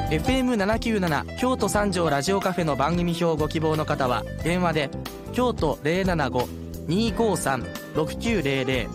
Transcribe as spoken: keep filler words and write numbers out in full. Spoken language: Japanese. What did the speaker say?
エフエムななきゅうなな 京都三条ラジオカフェの番組表をご希望の方は電話で京都 ゼロななご にーごーさん ろくきゅうゼロゼロ